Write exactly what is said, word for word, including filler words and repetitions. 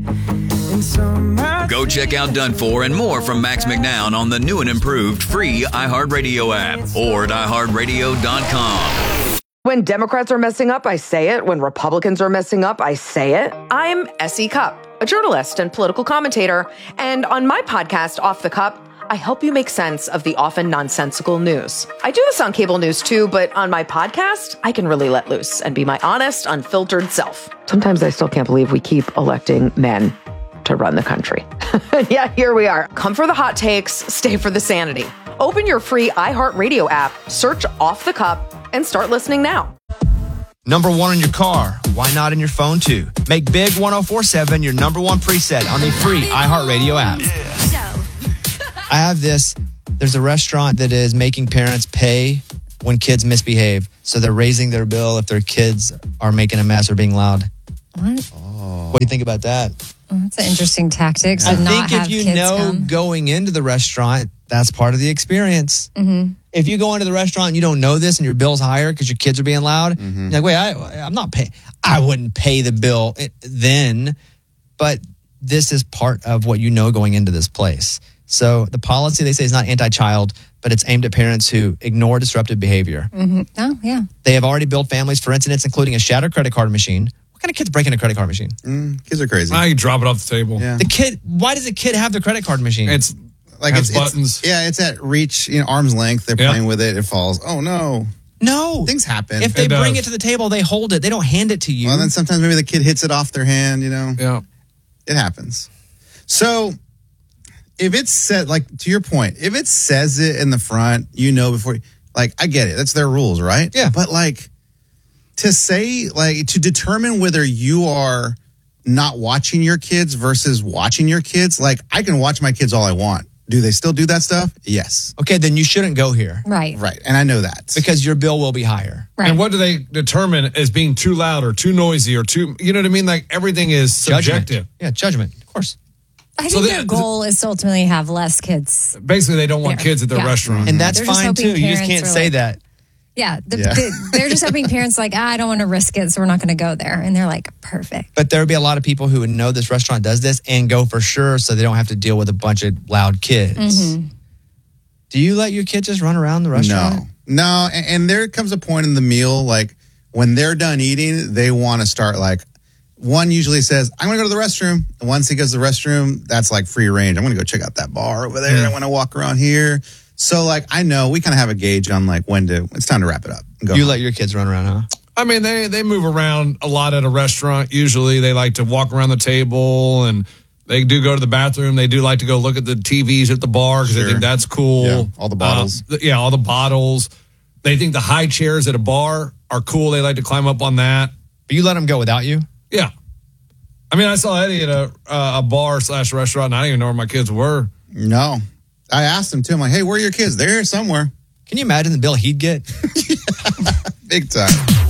Go check out Done For and more from Max McNown on the new and improved free iHeartRadio app or at i heart radio dot com. When Democrats are messing up, I say it. When Republicans are messing up, I say it. I'm S E. Cupp, a journalist and political commentator. And on my podcast, Off the Cup, I help you make sense of the often nonsensical news. I do this on cable news too, but on my podcast, I can really let loose and be my honest, unfiltered self. Sometimes I still can't believe we keep electing men to run the country. Yeah, here we are. Come for the hot takes, stay for the sanity. Open your free iHeartRadio app, search Off the Cup, and start listening now. Number one in your car. Why not in your phone too? Make Big ten forty-seven your number one preset on the free iHeartRadio app. Yeah. I have this. There's a restaurant that is making parents pay when kids misbehave. So they're raising their bill if their kids are making a mess or being loud. What? Oh. What do you think about that? Oh, that's an interesting tactic. So I not think have if you kids know come. going into the restaurant, that's part of the experience. Mm-hmm. If you go into the restaurant and you don't know this and your bill's higher because your kids are being loud, Mm-hmm. you're like, wait, I, I'm not paying. I wouldn't pay the bill then, but this is part of what you know going into this place. So the policy, they say, is not anti-child, but it's aimed at parents who ignore disruptive behavior. Mm-hmm. Oh, yeah. They have already built families for incidents, including a shattered credit card machine. What kind of kids break into a credit card machine? Mm, kids are crazy. Now you drop it off the table. Yeah. The kid, why does a kid have the credit card machine? It's like has it's, buttons. It's, yeah, it's at reach, you know, arm's length. They're Yeah. playing with it. It falls. Oh, no. No. Things happen. If they It bring does. it to the table, they hold it. They don't hand it to you. Well, then sometimes maybe the kid hits it off their hand, you know. Yeah. It happens. So if it's said, like, to your point, if it says it in the front, you know before, like, I get it. That's their rules, right? Yeah. But, like, to say, like, to determine whether you are not watching your kids versus watching your kids, like, I can watch my kids all I want. Do they still do that stuff? Yes. Okay, then you shouldn't go here. Right. Right. And I know that. Because your bill will be higher. Right. And what do they determine as being too loud or too noisy or too, you know what I mean? Like everything is subjective. Judgment. Yeah, judgment, of course. I think So their the- goal is to ultimately have less kids. Basically, they don't want There. kids at their Yeah. restaurant. And that's They're just fine hoping too. You just parents can't are say like- that. Yeah, the, Yeah. the, they're just hoping parents are like, ah, I don't want to risk it, so we're not going to go there. And they're like, perfect. But there would be a lot of people who would know this restaurant does this and go for sure so they don't have to deal with a bunch of loud kids. Mm-hmm. Do you let your kids just run around the restaurant? No. No. And, and there comes a point in the meal, like, when they're done eating, they want to start, like, one usually says, I'm going to go to the restroom. And once he goes to the restroom, that's like free range. I'm going to go check out that bar over there. Mm. I want to walk around here. So, like, I know we kind of have a gauge on, like, when to, it's time to wrap it up. And go You home. let your kids run around, huh? I mean, they, they move around a lot at a restaurant. Usually they like to walk around the table and they do go to the bathroom. They do like to go look at the T Vs at the bar because Sure. they think that's cool. Yeah, all the bottles. Uh, th- yeah, all the bottles. They think the high chairs at a bar are cool. They like to climb up on that. But you let them go without you? Yeah. I mean, I saw Eddie at a, uh, a bar slash restaurant, and I didn't even know where my kids were. No. I asked him, too. I'm like, hey, where are your kids? They're here somewhere. Can you imagine the bill he'd get? Big time.